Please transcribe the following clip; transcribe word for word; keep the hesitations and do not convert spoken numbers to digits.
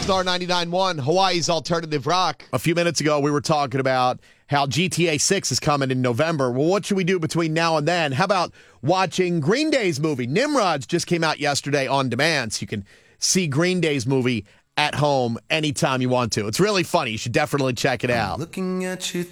Star ninety-nine point one, Hawaii's Alternative Rock. A few minutes ago, we were talking about how G T A six is coming in November. Well, what should we do between now and then? How about watching Green Day's movie? Nimrods just came out yesterday on demand, so you can see Green Day's movie at home anytime you want to. It's really funny. You should definitely check it out. Looking at you